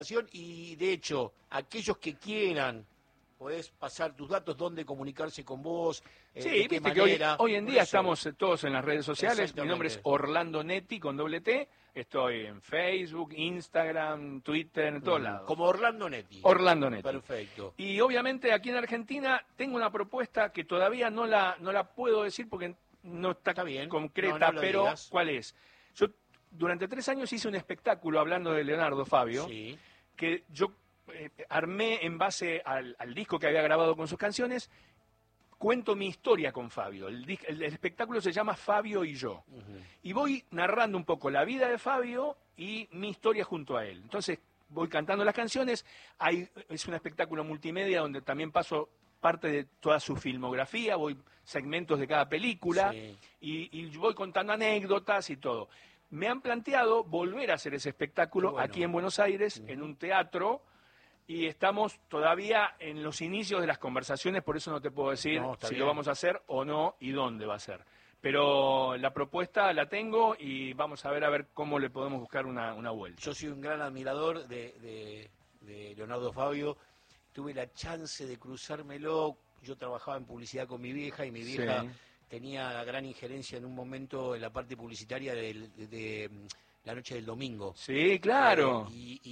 Y de hecho, aquellos que quieran, podés pasar tus datos, dónde comunicarse con vos, Sí, de qué viste que manera. hoy en día estamos todos en las redes sociales. Mi nombre es Exactamente. Orlando Netti con doble T. Estoy en Facebook, Instagram, Twitter, en todos lados. Como Orlando Netti. Orlando Netti. Perfecto. Y obviamente aquí en Argentina tengo una propuesta que todavía no la puedo decir porque no está bien concreta, no lo pero digas. ¿cuál es? Yo durante 3 años hice un espectáculo hablando de Leonardo Fabio, Sí. que yo armé en base al disco que había grabado con sus canciones. Cuento mi historia con Fabio. El espectáculo se llama Fabio y yo. Y voy narrando un poco la vida de Fabio y mi historia junto a él. Entonces voy cantando las canciones. Es un espectáculo multimedia donde también paso parte de toda su filmografía, voy segmentos de cada película, Sí. y voy contando anécdotas y todo. Me han planteado volver a hacer ese espectáculo aquí en Buenos Aires, en un teatro, y estamos todavía en los inicios de las conversaciones, por eso no te puedo decir si lo vamos a hacer o no y dónde va a ser. Pero la propuesta la tengo y vamos a ver cómo le podemos buscar una vuelta. Yo soy un gran admirador de Leonardo Fabio. Tuve la chance de cruzármelo. Yo trabajaba en publicidad con mi vieja y mi vieja tenía gran injerencia en un momento en la parte publicitaria de La Noche del Domingo. Sí, claro.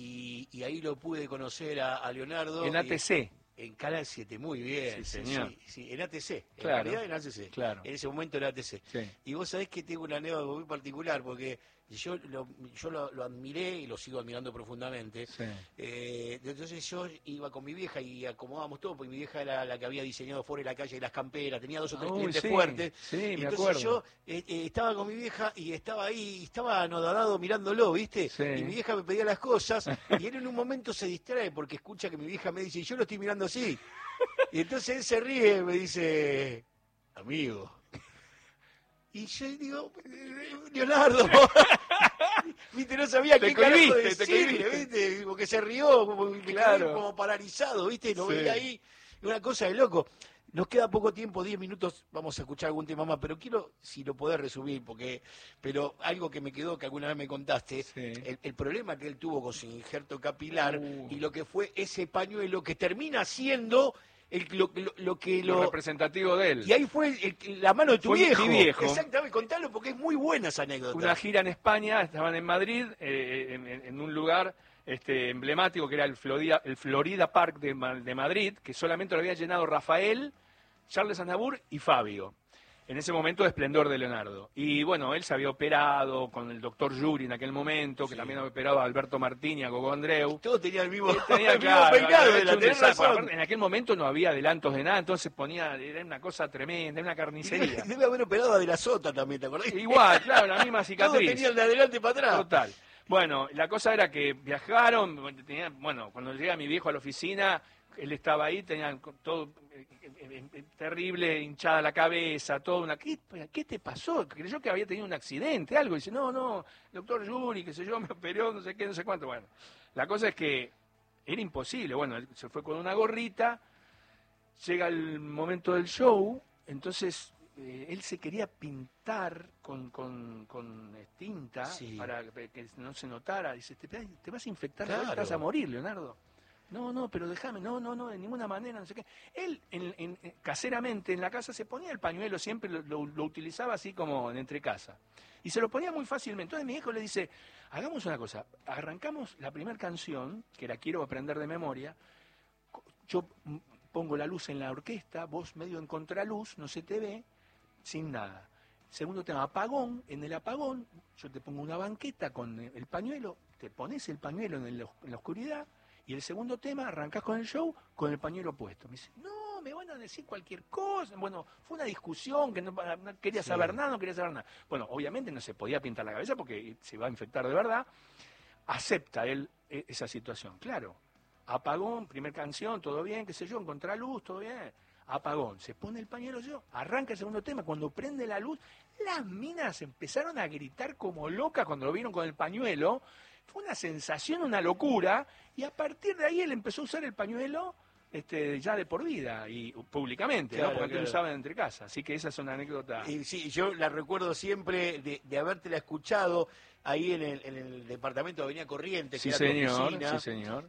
Y ahí lo pude conocer a Leonardo. En ATC. En Canal 7, muy bien. Sí, señor. Sí, en ATC. Claro. En realidad en ATC. Claro. En ese momento era ATC. Sí. Y vos sabés que tengo una anécdota muy particular, porque yo lo admiré y lo sigo admirando profundamente. Sí. Entonces yo iba con mi vieja y acomodábamos todo, porque mi vieja era la que había diseñado Fuera de la Calle y las camperas, tenía 2 o 3 clientes fuertes. Sí, y me entonces acuerdo. yo estaba con mi vieja y estaba ahí, estaba anodadado mirándolo, ¿viste? Sí. Y mi vieja me pedía las cosas y él en un momento se distrae porque escucha que mi vieja me dice, y yo lo estoy mirando así. Y entonces él se ríe y me dice, amigo. Y yo digo, Leonardo, viste, no sabía qué carajo decirle, viste, porque se rió, como, Claro. como paralizado, viste, lo Sí. veía ahí, una cosa de loco. Nos queda poco tiempo, 10 minutos, vamos a escuchar algún tema más, pero quiero, si lo podés resumir, pero algo que me quedó, que alguna vez me contaste, el problema que él tuvo con su injerto capilar y lo que fue ese pañuelo que termina siendo lo representativo de él. Y ahí fue la mano de tu viejo. Mi viejo. Exactamente, contalo porque es muy buena esa anécdota. Una gira en España, estaban en Madrid, en un lugar emblemático que era el Florida Park de Madrid, que solamente lo había llenado Rafael, Charles Aznavour y Fabio. En ese momento de esplendor de Leonardo. Y bueno, él se había operado con el doctor Yuri en aquel momento, que también había operado a Alberto Martini, a Gogo Andreu. Todo tenía el mismo, Claro, peinado. en aquel momento no había adelantos de nada, entonces era una cosa tremenda, una carnicería. Debe haber operado a De la Sota también, ¿te acordás? Igual, claro, la misma cicatriz. Todo tenía el de adelante para atrás. Total. Bueno, la cosa era que viajaron, cuando llega mi viejo a la oficina, él estaba ahí, tenía todo terrible, hinchada la cabeza, todo ¿qué te pasó? Creyó que había tenido un accidente, algo, y dice, no, doctor Yuri, qué sé yo, me operó, no sé qué, no sé cuánto. Bueno, la cosa es que era imposible, bueno, él se fue con una gorrita, llega el momento del show, entonces él se quería pintar con tinta para que no se notara, dice, te vas a infectar, te vas a morir, Leonardo. No, pero déjame, no, de ninguna manera, no sé qué. Él, caseramente, en la casa se ponía el pañuelo, siempre lo utilizaba así como en entrecasa. Y se lo ponía muy fácilmente. Entonces mi hijo le dice, hagamos una cosa, arrancamos la primera canción, que la quiero aprender de memoria, yo pongo la luz en la orquesta, vos medio en contraluz, no se te ve, sin nada. Segundo tema, apagón, en el apagón, yo te pongo una banqueta con el pañuelo, te pones el pañuelo en la oscuridad, y el segundo tema, arrancás con el show con el pañuelo puesto. Me dice, no, me van a decir cualquier cosa. Bueno, fue una discusión que no quería saber nada, no quería saber nada. Bueno, obviamente no se podía pintar la cabeza porque se va a infectar de verdad. Acepta él esa situación, claro. Apagón, primer canción, todo bien, qué sé yo, en contraluz, todo bien. Apagón, se pone el pañuelo yo, arranca el segundo tema, cuando prende la luz, las minas empezaron a gritar como locas cuando lo vieron con el pañuelo. Fue una sensación, una locura, y a partir de ahí él empezó a usar el pañuelo ya de por vida, y públicamente, claro, ¿no? Porque lo usaban entre casa. Así que esa es una anécdota. Sí, yo la recuerdo siempre de habértela escuchado. ahí en el departamento de Avenida Corrientes, Sí, que era tu señor, oficina. sí, señor.